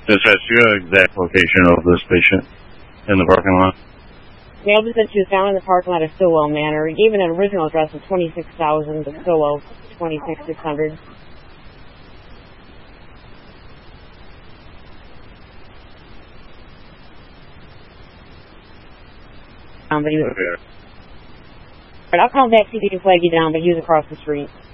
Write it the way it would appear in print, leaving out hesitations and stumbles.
Dispatch, do you have an exact location of this patient in the parking lot? Mail was that she was found in the parking lot of Stillwell Manor. He gave an original address of 26,000, but Stillwell 26,600. But he was, Okay. I'll call back see if he can flag you down, but he was across the street.